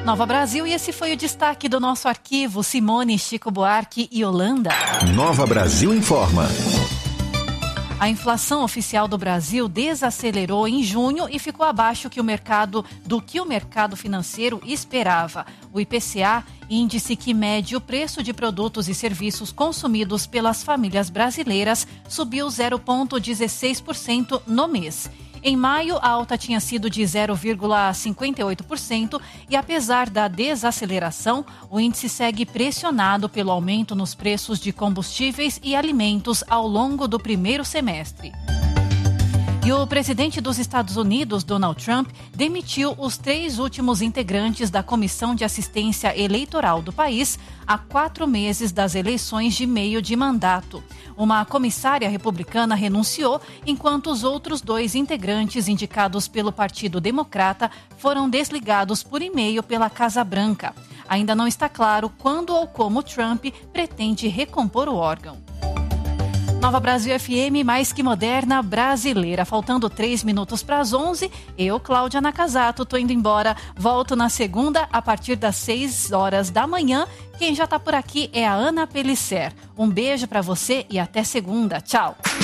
Nova Brasil, e esse foi o destaque do nosso arquivo. Simone, Chico Buarque e Holanda. Nova Brasil informa. A inflação oficial do Brasil desacelerou em junho e ficou abaixo do que o mercado financeiro esperava. O IPCA, índice que mede o preço de produtos e serviços consumidos pelas famílias brasileiras, subiu 0,16% no mês. Em maio, a alta tinha sido de 0,58% e, apesar da desaceleração, o índice segue pressionado pelo aumento nos preços de combustíveis e alimentos ao longo do primeiro semestre. E o presidente dos Estados Unidos, Donald Trump, demitiu os 3 últimos integrantes da Comissão de Assistência Eleitoral do país há 4 meses das eleições de meio de mandato. Uma comissária republicana renunciou, enquanto os outros 2 integrantes indicados pelo Partido Democrata foram desligados por e-mail pela Casa Branca. Ainda não está claro quando ou como Trump pretende recompor o órgão. Nova Brasil FM, mais que moderna, brasileira. Faltando 3 minutos para as 11, eu, Cláudia Nakazato, tô indo embora. Volto na segunda, a partir das 6 horas da manhã. Quem já tá por aqui é a Ana Pellicer. Um beijo para você e até segunda. Tchau.